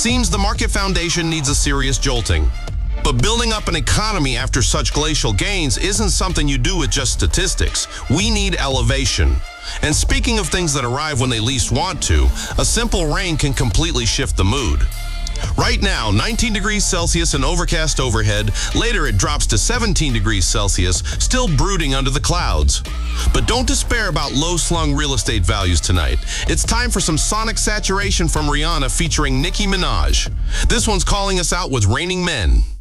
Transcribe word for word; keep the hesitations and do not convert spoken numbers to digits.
Seems the market foundation needs a serious jolting. But building up an economy after such glacial gains isn't something you do with just statistics. We need elevation. And speaking of things that arrive when they least want to, a simple rain can completely shift the mood. Right now, nineteen degrees Celsius and overcast overhead. Later it drops to seventeen degrees Celsius, still brooding under the clouds. But don't despair about low-slung real estate values tonight. It's time for some sonic saturation from Rihanna featuring Nicki Minaj. This one's calling us out with Raining Men.